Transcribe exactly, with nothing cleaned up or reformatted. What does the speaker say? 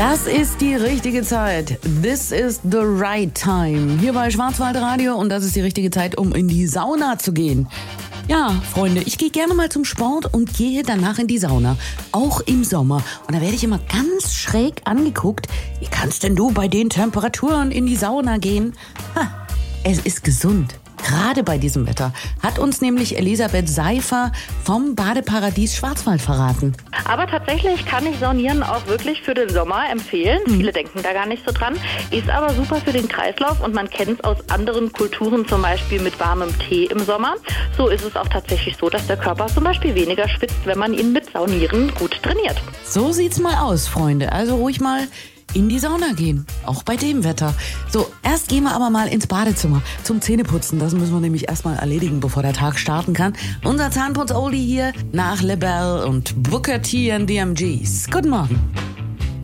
Das ist die richtige Zeit. This is the right time. Hier bei Schwarzwaldradio und das ist die richtige Zeit, um in die Sauna zu gehen. Ja, Freunde, ich gehe gerne mal zum Sport und gehe danach in die Sauna. Auch im Sommer. Und da werde ich immer ganz schräg angeguckt. Wie kannst denn du bei den Temperaturen in die Sauna gehen? Ha, es ist gesund. Gerade bei diesem Wetter hat uns nämlich Elisabeth Seifer vom Badeparadies Schwarzwald verraten. Aber tatsächlich kann ich Saunieren auch wirklich für den Sommer empfehlen. Mhm. Viele denken da gar nicht so dran. Ist aber super für den Kreislauf und man kennt es aus anderen Kulturen, zum Beispiel mit warmem Tee im Sommer. So ist es auch tatsächlich so, dass der Körper zum Beispiel weniger schwitzt, wenn man ihn mit Saunieren gut trainiert. So sieht's mal aus, Freunde. Also ruhig mal in die Sauna gehen, auch bei dem Wetter. So, erst gehen wir aber mal ins Badezimmer zum Zähneputzen. Das müssen wir nämlich erstmal erledigen, bevor der Tag starten kann. Unser Zahnputz-Oldie hier nach LaBelle und Booker T and the M Gs. Guten Morgen.